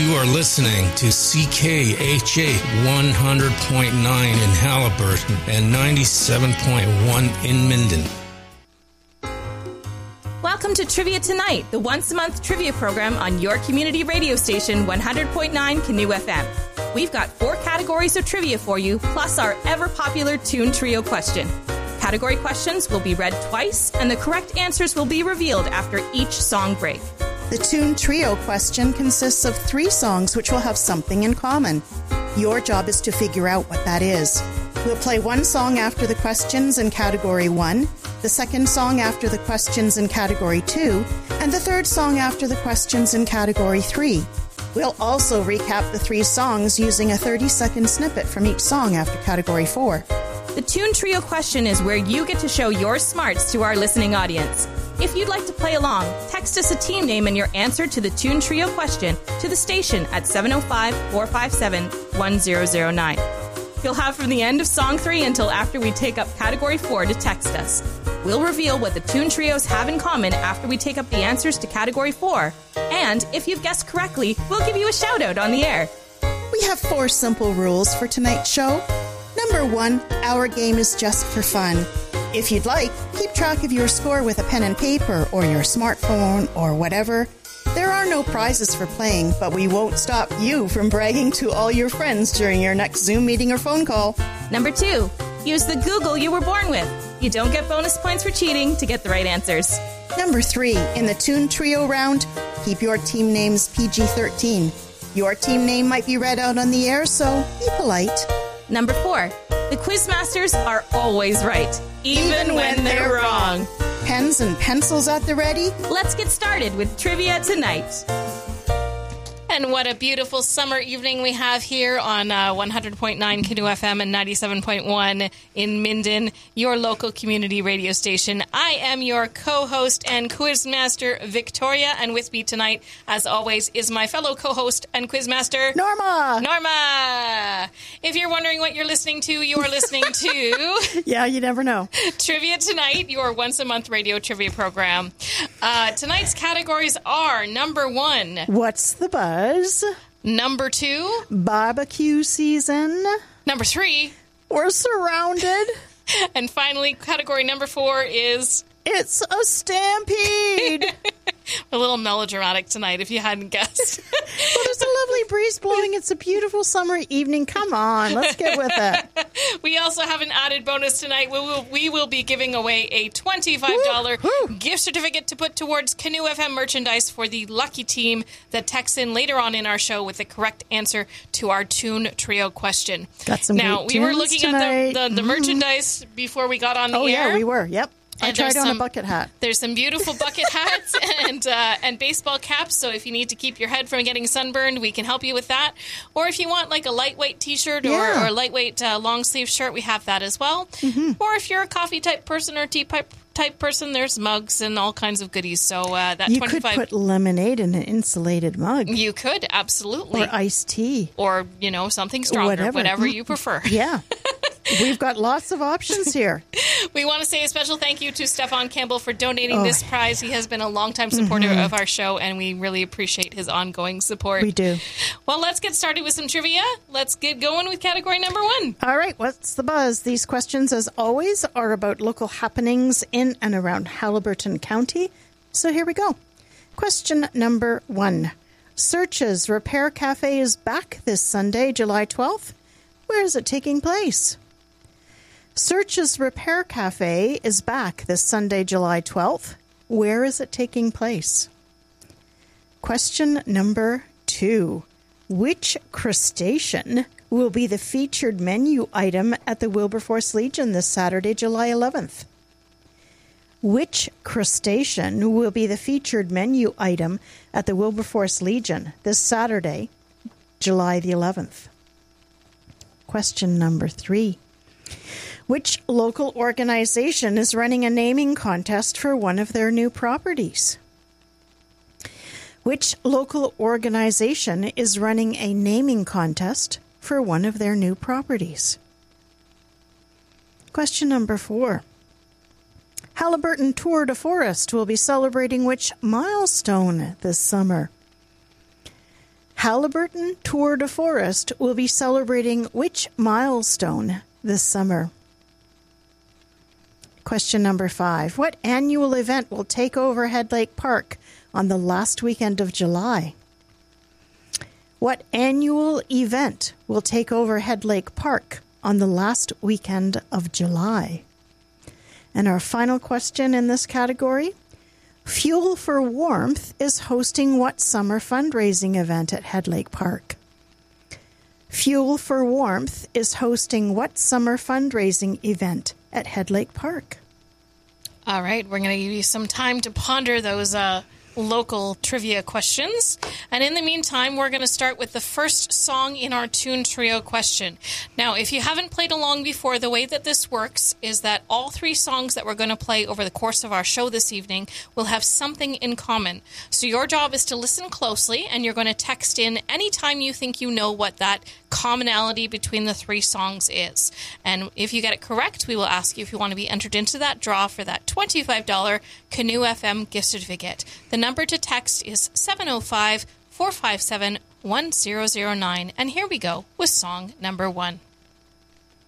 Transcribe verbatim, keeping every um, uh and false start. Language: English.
You are listening to C K H A one hundred point nine in Halliburton and ninety-seven point one in Minden. Welcome to Trivia Tonight, the once-a-month trivia program on your community radio station, one hundred point nine Canoe F M. We've got four categories of trivia for you, plus our ever-popular Tune Trio question. Category questions will be read twice, and the correct answers will be revealed after each song break. The Tune Trio question consists of three songs which will have something in common. Your job is to figure out what that is. We'll play one song after the questions in Category one, the second song after the questions in Category two, and the third song after the questions in Category three. We'll also recap the three songs using a thirty-second snippet from each song after Category four. The Tune Trio question is where you get to show your smarts to our listening audience. If you'd like to play along, text us a team name and your answer to the Tune Trio question to the station at seven oh five, four five seven, one zero zero nine. You'll have from the end of Song three until after we take up Category four to text us. We'll reveal what the Tune Trios have in common after we take up the answers to Category four. And if you've guessed correctly, we'll give you a shout-out on the air. We have four simple rules for tonight's show. Number one, our game is just for fun. If you'd like, keep track of your score with a pen and paper or your smartphone or whatever. There are no prizes for playing, but we won't stop you from bragging to all your friends during your next Zoom meeting or phone call. Number two, use the Google you were born with. You don't get bonus points for cheating to get the right answers. Number three, in the Tune Trio round, keep your team names P G thirteen. Your team name might be read out on the air, so be polite. Number four, the Quizmasters are always right, even, even when, when they're, they're wrong. Pens and pencils at the ready? Let's get started with Trivia Tonight. And what a beautiful summer evening we have here on uh, one hundred point nine Canoe F M and ninety-seven point one in Minden, your local community radio station. I am your co-host and quizmaster, Victoria, and with me tonight, as always, is my fellow co-host and quizmaster, Norma! Norma! If you're wondering what you're listening to, you are listening to... Yeah, you never know. Trivia Tonight, your once-a-month radio trivia program. Uh, tonight's categories are, number one... What's the buzz? Number two, barbecue season. Number three, we're surrounded. And finally, category number four is... It's a stampede. A little melodramatic tonight, if you hadn't guessed. Well, there's a lovely breeze blowing. It's a beautiful summer evening. Come on, let's get with it. We also have an added bonus tonight. We will, we will be giving away a twenty-five dollars woo, woo. gift certificate to put towards Canoe F M merchandise for the lucky team that texts in later on in our show with the correct answer to our Tune Trio question. Got some Now, great we were tunes looking tonight. at the, the, the mm-hmm. merchandise before we got on the oh, air. Oh, yeah, we were. Yep. And I tried on some, a bucket hat. There's some beautiful bucket hats and uh, and baseball caps, so if you need to keep your head from getting sunburned, we can help you with that. Or if you want like a lightweight t-shirt or, yeah. or a lightweight uh, long sleeve shirt, we have that as well. Mm-hmm. Or if you're a coffee type person or tea pipe type person, there's mugs and all kinds of goodies. So uh, that you twenty-five could put lemonade in an insulated mug. You could, absolutely. Or iced tea. Or, you know, something stronger, whatever, whatever you prefer. Yeah. We've got lots of options here. We want to say a special thank you to Stefan Campbell for donating oh. this prize. He has been a longtime supporter mm-hmm. of our show, and we really appreciate his ongoing support. We do. Well, let's get started with some trivia. Let's get going with category number one. All right, what's the buzz? These questions, as always, are about local happenings in and around Halliburton County. So here we go. Question number one. Searches Repair Cafe is back this Sunday, July twelfth. Where is it taking place? Searches Repair Cafe is back this Sunday, July twelfth. Where is it taking place? Question number two. Which crustacean will be the featured menu item at the Wilberforce Legion this Saturday, July eleventh? Which crustacean will be the featured menu item at the Wilberforce Legion this Saturday, July the eleventh? Question number three. Which local organization is running a naming contest for one of their new properties? Which local organization is running a naming contest for one of their new properties? Question number four. Halliburton Tour de Forest will be celebrating which milestone this summer? Haliburton Tour de Forest will be celebrating which milestone this summer? Question number five. What annual event will take over Head Lake Park on the last weekend of July? What annual event will take over Head Lake Park on the last weekend of July? And our final question in this category. Fuel for Warmth is hosting what summer fundraising event at Head Lake Park? Fuel for Warmth is hosting what summer fundraising event at Head Lake Park? All right, we're going to give you some time to ponder those uh, local trivia questions. And in the meantime, we're going to start with the first song in our Tune Trio question. Now, if you haven't played along before, the way that this works is that all three songs that we're going to play over the course of our show this evening will have something in common. So your job is to listen closely, and you're going to text in anytime you think you know what that commonality between the three songs is. And if you get it correct, we will ask you if you want to be entered into that draw for that twenty-five dollars Canoe F M gift certificate. The number to text is seven oh five, four five seven, one zero zero nine. And here we go with song number one.